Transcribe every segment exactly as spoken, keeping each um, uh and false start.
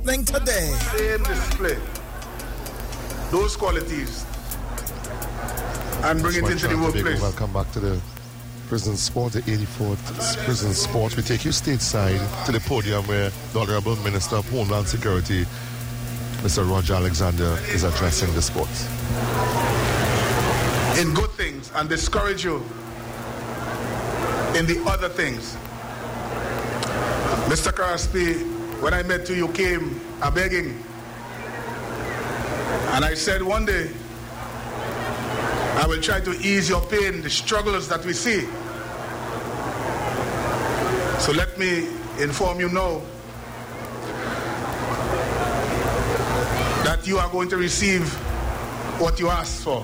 Today. Same display those qualities and bring it into the workplace. Welcome back to the Prison Sport, the eighty-fourth Prison Sport. We take you stateside to the podium where the Honorable Minister of Homeland Security, Mister Roger Alexander, is addressing the sport. In good things and discourage you in the other things. Mister Crosby, when I met you, you came a begging. And I said one day, I will try to ease your pain, the struggles that we see. So let me inform you now that you are going to receive what you asked for.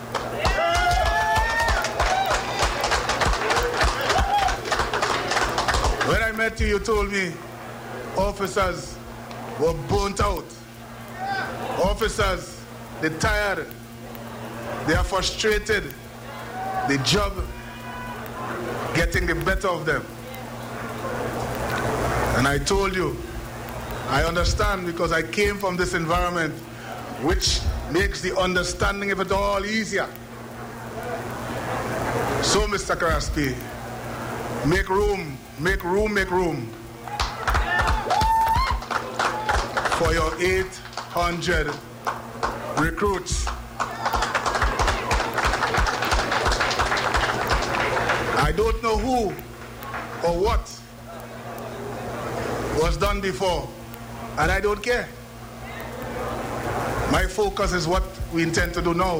When I met you, you told me officers were burnt out. Officers, they're tired. They are frustrated. The job getting the better of them. And I told you, I understand because I came from this environment which makes the understanding of it all easier. So, Mister Crosby, make room, make room, make room for your eight hundred recruits. I don't know who or what was done before, and I don't care. My focus is what we intend to do now.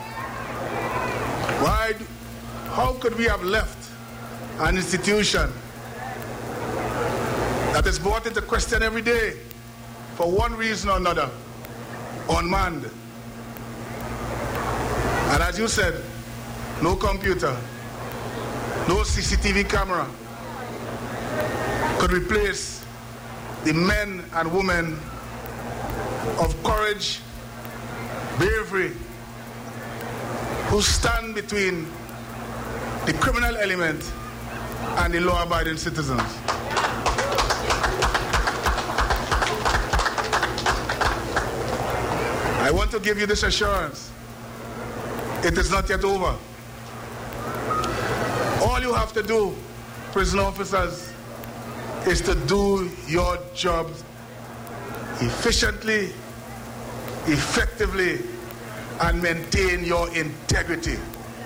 Why? How could we have left an institution that is brought into question every day for one reason or another, unmanned? And as you said, no computer, no C C T V camera could replace the men and women of courage, bravery, who stand between the criminal element and the law-abiding citizens. I want to give you this assurance. It is not yet over. All you have to do, prison officers, is to do your job efficiently, effectively, and maintain your integrity.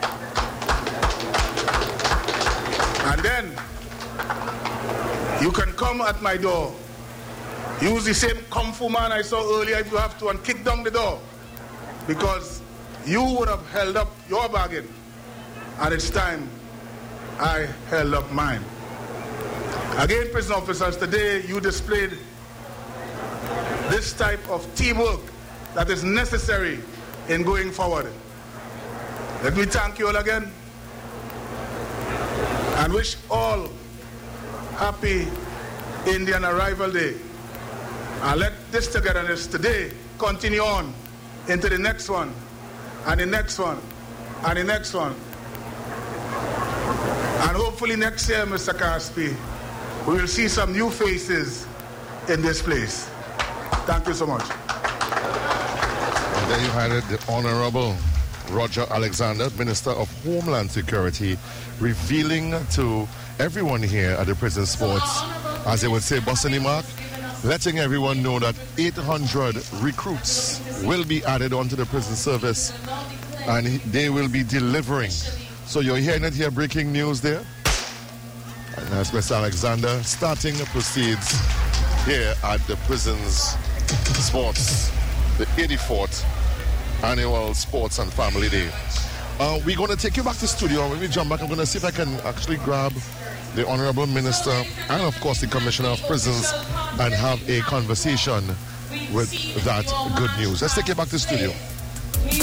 And then you can come at my door, use the same kung fu man I saw earlier if you have to, and kick down the door, because you would have held up your bargain, and it's time I held up mine. Again, prison officers, today you displayed this type of teamwork that is necessary in going forward. Let me thank you all again and wish all happy Indian Arrival Day. And let this togetherness today continue on into the next one, and the next one, and the next one. And hopefully next year, Mister Crosby, we will see some new faces in this place. Thank you so much. And there you had it, the Honorable Roger Alexander, Minister of Homeland Security, revealing to everyone here at the Prison Sports, as they would say, busting the mark, letting everyone know that eight hundred recruits will be added onto the prison service, and they will be delivering. So you're hearing it here, breaking news there. And that's Mister Alexander starting the proceeds here at the Prisons Sports, the eighty-fourth Annual Sports and Family Day. Uh, we're going to take you back to the studio. When we jump back, I'm going to see if I can actually grab the Honorable Minister and, of course, the Commissioner of Prisons and have a conversation with that good news. Let's take you back to the studio.